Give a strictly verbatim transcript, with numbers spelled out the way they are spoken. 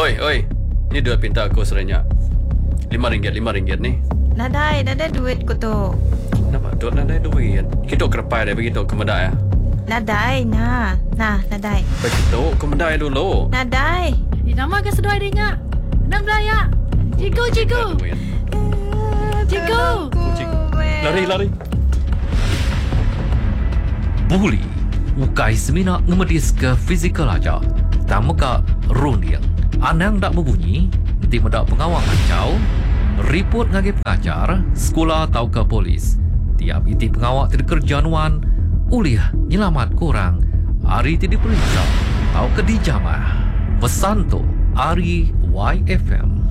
Oi, oi. Ni duit pinta aku serenyak. Lima ringgit, lima ringgit ni. Nadai, nadai duit ko to. Kenapa? Duk nak ada duit. Kita kerepai dia begitu ke medai ya. Nadai, na. Nah, nadai. Begitu ke medai dulu. Nadai. Di nama ke sedoi dia. Nang belaya. Cigu, cigu. Duit. Cigu. Cik. Lari, lari. Buli, ukai semina ngemedis ke fizikal aja. Tamu ka rundiang. Anang dak berbunyi, nanti medak pengawal kacau. Report ngagi pengajar, sekolah atau ke polis. Tiap iti pengawal tidak kerjaan ulih nyelamat kurang. Hari tidak diperiksa atau ke dijamah. Pesan tu, Ari Y F M.